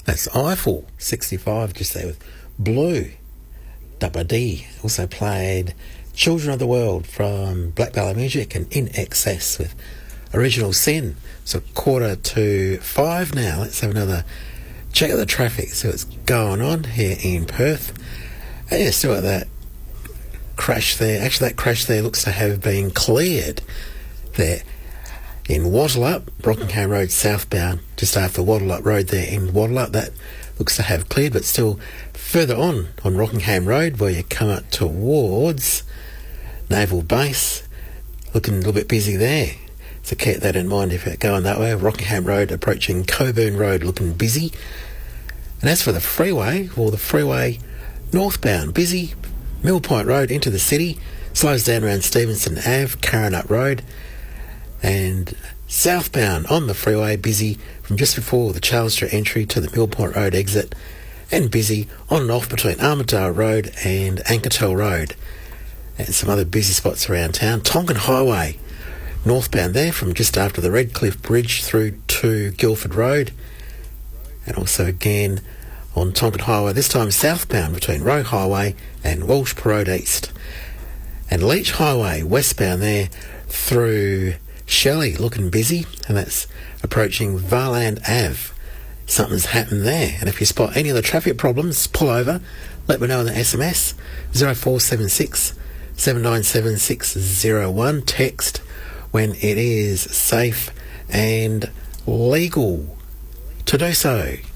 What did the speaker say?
That's Eiffel 65 just there with Blue. Dubba D also played Children of the World from Black Ballad Music and In Excess with Original Sin. So 4:45 now. Let's have another check of the traffic, see what's going on here in Perth. And yeah, still got that crash there. Actually, that crash there looks to have been cleared there in Wattleup, Rockingham Road southbound, just after Wattleup Road there in Wattleup. That looks to have cleared, but still further on Rockingham Road where you come up towards Naval Base, looking a little bit busy there. So keep that in mind if you're going that way. Rockingham Road approaching Coburn Road looking busy. And as for the freeway, well, the freeway northbound busy. Mill Point Road into the city slows down around Stevenson Ave, Karrinyup Road. And southbound on the freeway busy from just before the Charles Street entry to the Mill Point Road exit, and busy on and off between Armadale Road and Ankertel Road. And some other busy spots around town. Tonkin Highway northbound there from just after the Redcliffe Bridge through to Guildford Road, and also again on Tonkin Highway, this time southbound between Roe Highway and Welshpool Road East. And Leach Highway westbound there through Shelley looking busy, and that's approaching Varland Ave. Something's happened there, and if you spot any of the traffic problems, pull over, let me know in the SMS 0476 797 601. Text when it is safe and legal to do so.